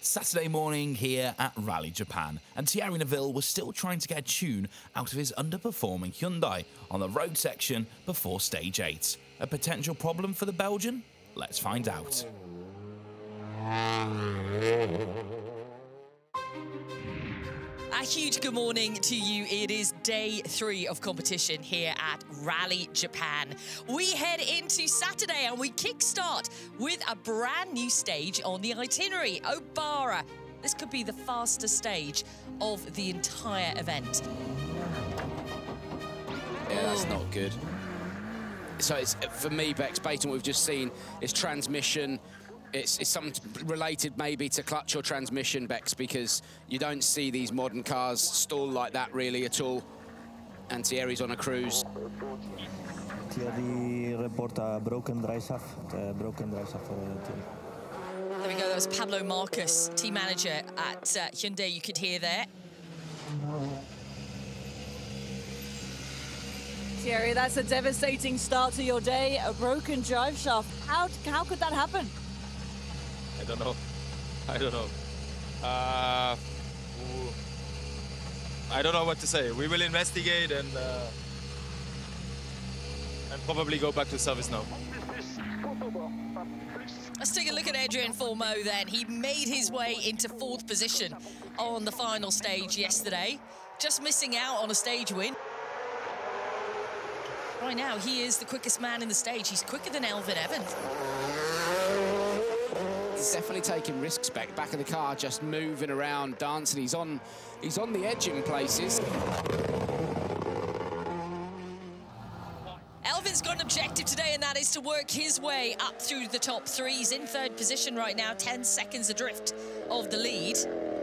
Saturday morning here at Rally Japan, and Thierry Neuville was still trying to get a tune out of his underperforming Hyundai on the road section before stage 8. A potential problem for the Belgian? Let's find out. A huge good morning to you. It is day 3 of competition here at Rally Japan. We head into Saturday and we kickstart with a brand new stage on the itinerary, Obara. This could be the fastest stage of the entire event. Yeah, that's not good. So it's, for me, Bex, based on what we've just seen, it's transmission. It's something related maybe to clutch or transmission, Bex, because you don't see these modern cars stall like that really at all. And Thierry's on a cruise. Thierry report a broken drive shaft. Broken drive shaft for Thierry. There we go, that was Pablo Marcus, team manager at Hyundai, you could hear there. Thierry, that's a devastating start to your day, a broken drive shaft. How could that happen? I don't know. I don't know what to say. We will investigate and probably go back to service now. Let's take a look at Adrien Fourmeau then. He made his way into 4th position on the final stage yesterday, just missing out on a stage win. Right now, he is the quickest man in the stage. He's quicker than Elfyn Evans. He's definitely taking risks back of the car, just moving around, dancing. He's on the edge in places. Elvin's got an objective today, and that is to work his way up through the top 3. He's in 3rd position right now, 10 seconds adrift of the lead.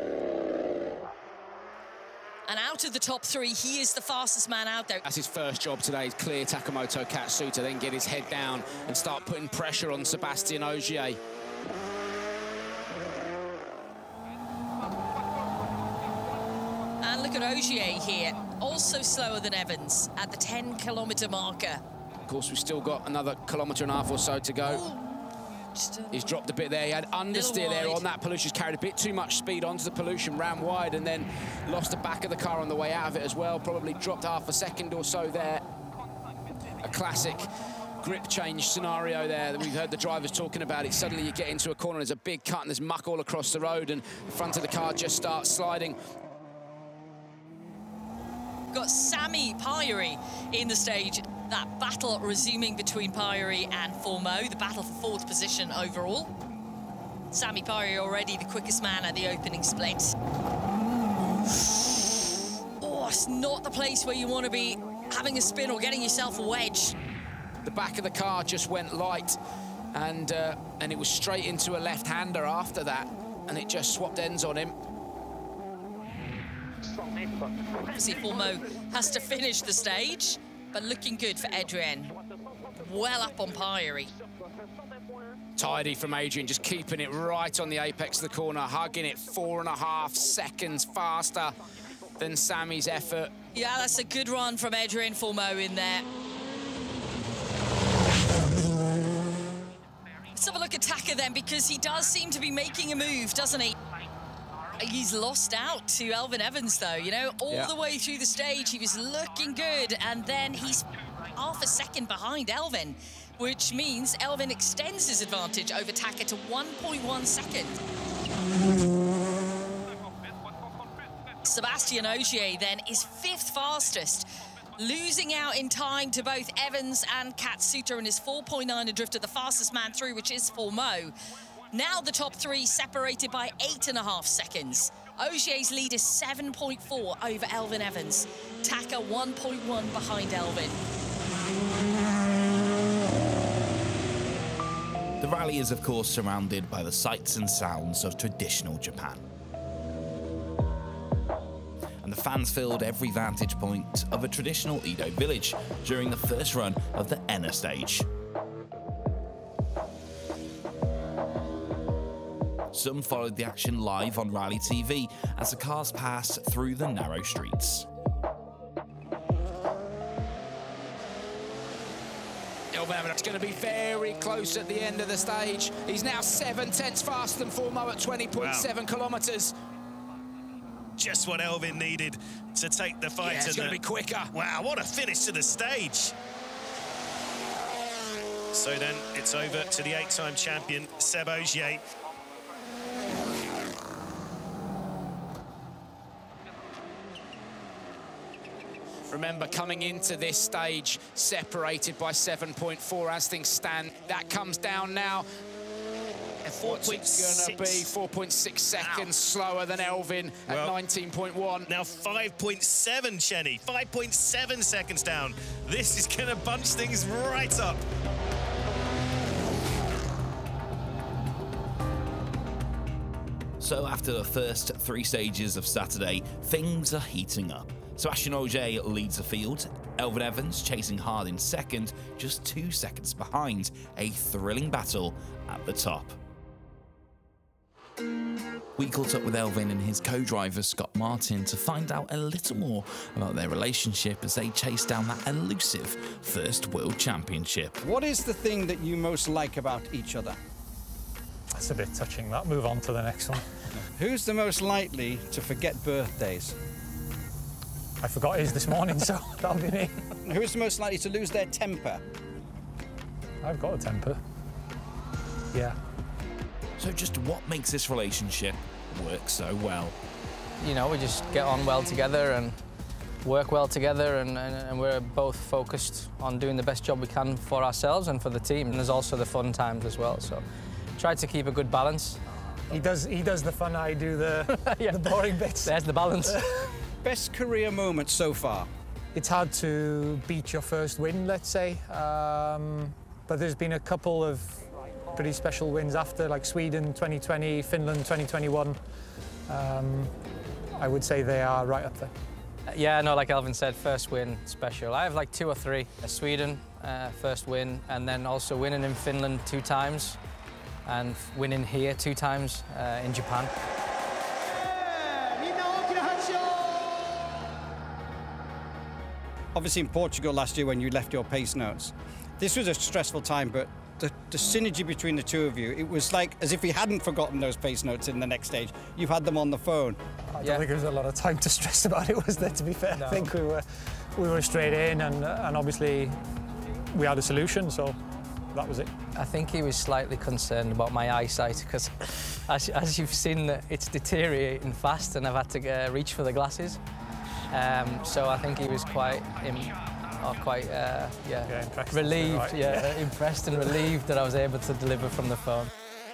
And out of the top 3, he is the fastest man out there. That's his first job today, is clear Takamoto Katsuta, then get his head down and start putting pressure on Sébastien Ogier. And look at Ogier here, also slower than Evans at the 10-kilometre marker. Of course, we've still got another kilometre and a half or so to go. He's dropped a bit there. He had understeer there on that pollution. He's carried a bit too much speed onto the pollution, ran wide, and then lost the back of the car on the way out of it as well. Probably dropped half a second or so there. A classic grip change scenario there that we've heard the drivers talking about. It suddenly you get into a corner, there's a big cut, and there's muck all across the road, and the front of the car just starts sliding. Got Sami Pajuri in the stage. That battle resuming between Pajuri and Fourmeau, the battle for 4th position overall. Sami Pajuri already the quickest man at the opening split. Oh, it's not the place where you want to be having a spin or getting yourself a wedge. The back of the car just went light, and it was straight into a left-hander after that, and it just swapped ends on him. Obviously, Fourmeau has to finish the stage, but looking good for Adrien. Well up on Pajuri. Tidy from Adrien, just keeping it right on the apex of the corner, hugging it 4.5 seconds faster than Sami's effort. Yeah, that's a good run from Adrien Fourmeau in there. Let's have a look at Taka then, because he does seem to be making a move, doesn't he? He's lost out to Elfyn Evans, though. You know, all the way through the stage, he was looking good, and then he's half a second behind Elfyn, which means Elfyn extends his advantage over Taka to 1.1 seconds. Sébastien Ogier, then, is 5th fastest, losing out in time to both Evans and Katsuta, and is 4.9 adrift of the fastest man through, which is Fourmeau. Now the top 3 separated by 8.5 seconds. Ogier's lead is 7.4 over Elfyn Evans. Taka 1.1 behind Elfyn. The rally is, of course, surrounded by the sights and sounds of traditional Japan. And the fans filled every vantage point of a traditional Edo village during the first run of the Enna stage. Some followed the action live on Rally TV as the cars passed through the narrow streets. Elfyn Evans going to be very close at the end of the stage. He's now 7/10 faster than Formo at 20.7 kilometres. Just what Elfyn needed to take the fight. Yeah, it's going to be quicker. Wow, what a finish to the stage. So then it's over to the 8-time champion, Seb Ogier. Remember, coming into this stage, separated by 7.4 as things stand. That comes down now. What's it going to be? 4.6 seconds slower than Elfyn at 19.1. Now 5.7, Chenny. 5.7 seconds down. This is going to bunch things right up. So after the first 3 stages of Saturday, things are heating up. Sebastian Ogier leads the field, Elfyn Evans chasing hard in second, just 2 seconds behind. A thrilling battle at the top. We caught up with Elfyn and his co-driver Scott Martin to find out a little more about their relationship as they chase down that elusive first World Championship. What is the thing that you most like about each other? That's a bit touching, that. Move on to the next one. Who's the most likely to forget birthdays? I forgot his this morning, so that'll be me. Who's the most likely to lose their temper? I've got a temper. Yeah. So just what makes this relationship work so well? You know, we just get on well together and work well together, and we're both focused on doing the best job we can for ourselves and for the team. And there's also the fun times as well, so try to keep a good balance. He does the fun, I do the, the boring bits. There's the balance. Best career moment so far? It's hard to beat your first win, let's say, but there's been a couple of pretty special wins after, like Sweden 2020, Finland 2021. I would say they are right up there. Yeah, no, like Elfyn said, first win special. I have like 2 or 3. Sweden, first win, and then also winning in Finland 2 times, and winning here 2 times in Japan. Obviously in Portugal last year when you left your pace notes, this was a stressful time, but the synergy between the two of you, it was like as if he hadn't forgotten those pace notes in the next stage. You had them on the phone. I don't think there was a lot of time to stress about it, was there, to be fair? No. I think we were straight in, and obviously we had a solution, so that was it. I think he was slightly concerned about my eyesight because, as you've seen, it's deteriorating fast, and I've had to reach for the glasses. So I think he was quite relieved, right. Impressed and relieved that I was able to deliver from the phone.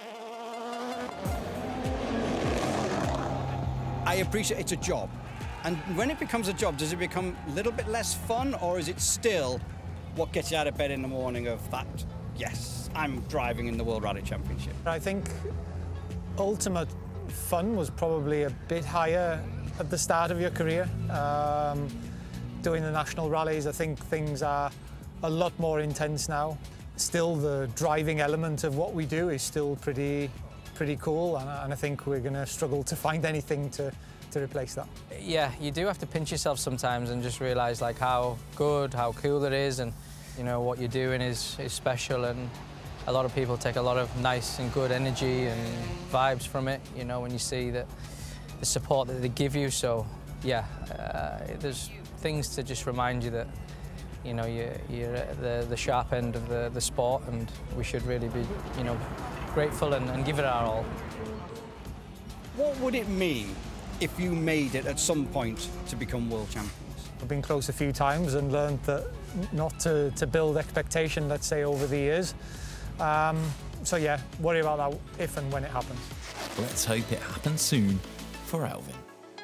I appreciate it's a job, and when it becomes a job, does it become a little bit less fun, or is it still what gets you out of bed in the morning of that, yes, I'm driving in the World Rally Championship? I think ultimate fun was probably a bit higher at the start of your career. Doing the national rallies, I think things are a lot more intense now. Still, the driving element of what we do is still pretty cool, and I think we're going to struggle to find anything to replace that. Yeah, you do have to pinch yourself sometimes and just realise like how good, how cool it is, and you know what you're doing is special, and a lot of people take a lot of nice and good energy and vibes from it, you know, when you see that the support that they give you. So yeah, there's things to just remind you that, you know, you're at the sharp end of the sport, and we should really be, you know, grateful and give it our all. What would it mean if you made it at some point to become world champions? I've been close a few times and learned that not to build expectation, let's say, over the years. So yeah, worry about that if and when it happens. Let's hope it happens soon for Elfyn.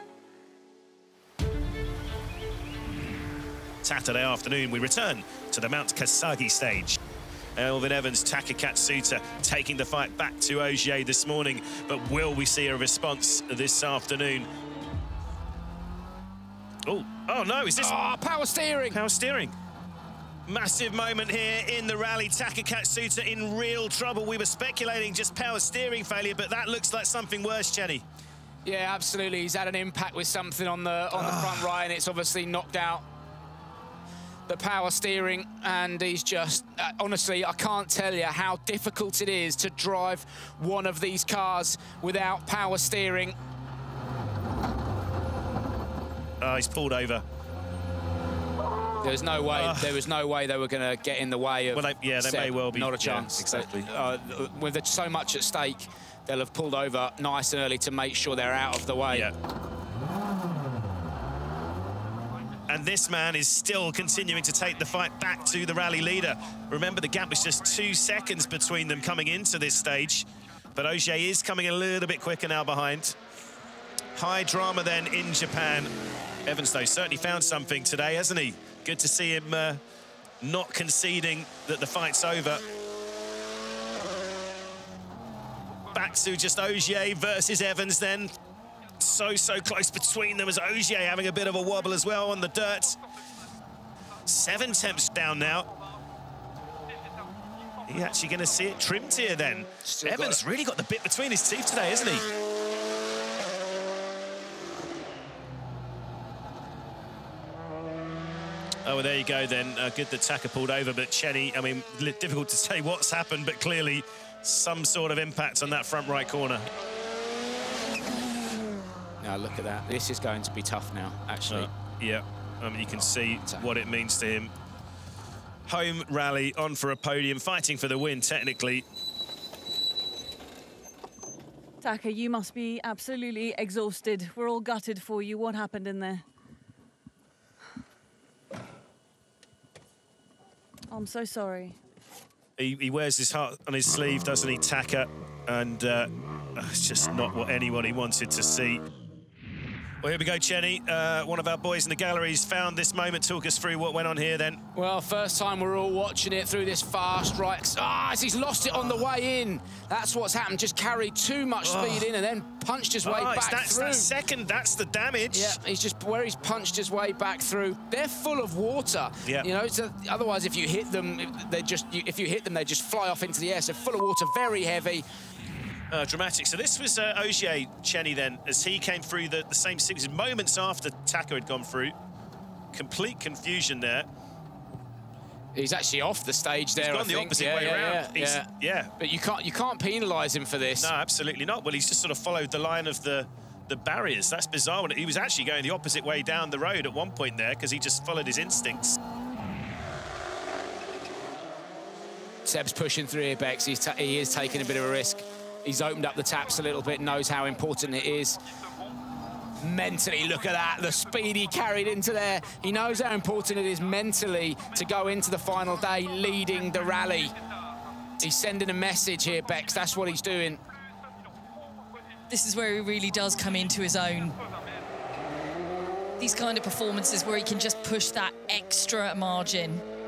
Saturday afternoon, we return to the Mount Kasagi stage. Elfyn Evans, Taka Katsuta taking the fight back to Ogier this morning, but will we see a response this afternoon? Oh no, is this... Oh, power steering! Power steering. Massive moment here in the rally. Taka Katsuta in real trouble. We were speculating just power steering failure, but that looks like something worse, Chenny. Yeah, absolutely. He's had an impact with something on the front right, and it's obviously knocked out the power steering, and he's just, honestly, I can't tell you how difficult it is to drive one of these cars without power steering. Oh, he's pulled over. There was no way. There was no way they were going to get in the way of. Well, they may well be. Not a chance. Yeah, exactly. With so much at stake, they'll have pulled over nice and early to make sure they're out of the way. Yeah. And this man is still continuing to take the fight back to the rally leader. Remember, the gap was just 2 seconds between them coming into this stage. But Ogier is coming a little bit quicker now behind. High drama then in Japan. Evans, though, certainly found something today, hasn't he? Good to see him not conceding that the fight's over. Back to just Ogier versus Evans then. So close between them as Ogier having a bit of a wobble as well on the dirt. 7 temps down now. He actually going to see it trimmed here then. Evans really got the bit between his teeth today, isn't he? Oh, well, there you go then. Good that Taka pulled over, but Cheney, I mean, difficult to say what's happened, but clearly some sort of impact on that front right corner. Now look at that. This is going to be tough now, actually. Yeah, I mean, you can see what it means to him. Home rally, on for a podium, fighting for the win, technically. Taka, you must be absolutely exhausted. We're all gutted for you. What happened in there? I'm so sorry. He wears his heart on his sleeve, doesn't he, Taka? And it's just not what anyone wanted to see. Well, here we go, Cheney. One of our boys in the galleries found this moment. Talk us through what went on here then. Well, first time we're all watching it through this fast right. He's lost it on the way in. That's what's happened. Just carried too much speed in and then punched his way back through. That second, that's the damage. Yeah, he's just where he's punched his way back through. They're full of water. Yeah. You know, so otherwise if you hit them, they just fly off into the air. So full of water, very heavy. Dramatic. So this was Ogier, Cheney then, as he came through the same sequence moments after Taka had gone through. Complete confusion there. He's actually off the stage there. He's gone the opposite way around. Yeah. But you can't penalise him for this. No, absolutely not. Well, he's just sort of followed the line of the barriers. That's bizarre. He was actually going the opposite way down the road at one point there because he just followed his instincts. Seb's pushing through here, Bex. He is taking a bit of a risk. He's opened up the taps a little bit, knows how important it is. Mentally, look at that, the speed he carried into there. He knows how important it is mentally to go into the final day leading the rally. He's sending a message here, Bex. That's what he's doing. This is where he really does come into his own. These kind of performances where he can just push that extra margin.